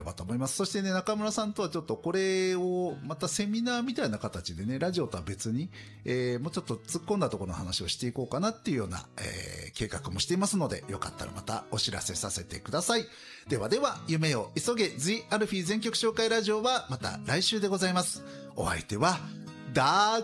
ばと思います。そしてね、中村さんとはちょっとこれをまたセミナーみたいな形でね、ラジオとは別に、もうちょっと突っ込んだところの話をしていこうかなっていうような、計画もしていますので、よかったらまたお知らせさせてください。ではでは、夢を急げ The アルフィー全曲紹介ラジオはまた来週でございます。お相手はダー